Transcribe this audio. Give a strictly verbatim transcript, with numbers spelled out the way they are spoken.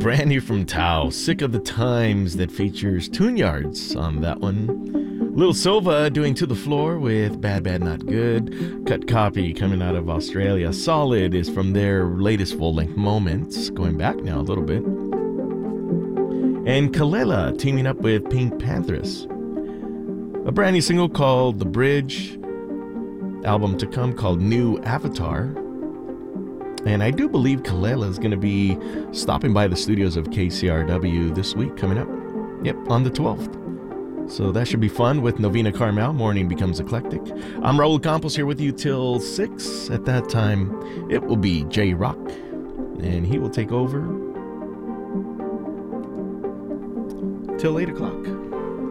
brand new from Tao. Sick of the Times, that features Tune Yards on that one. Lil Silva doing To the Floor with Bad Bad Not Good. Cut Copy coming out of Australia. Solid is from their latest full-length Moments, going back now a little bit. And Kalela teaming up with Pink Panthers. A brand new single called The Bridge. Album to come called New Avatar. And I do believe Kalela is going to be stopping by the studios of K C R W this week coming up. Yep, on the twelfth. So that should be fun with Novena Carmel. Morning Becomes Eclectic. I'm Raul Campos here with you till six. At that time, it will be J Rock. And he will take over till eight o'clock.